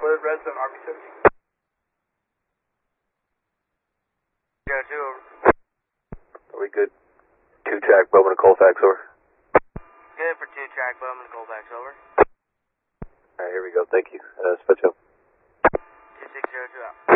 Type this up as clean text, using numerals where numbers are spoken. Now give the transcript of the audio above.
cleared, resident RP6. Yeah, 2 over. Are we good? 2-track, Bowman to Colfax, over. Good for 2-track, Bowman to Colfax, over. Alright, here we go, thank you. Switch up. 2602 out.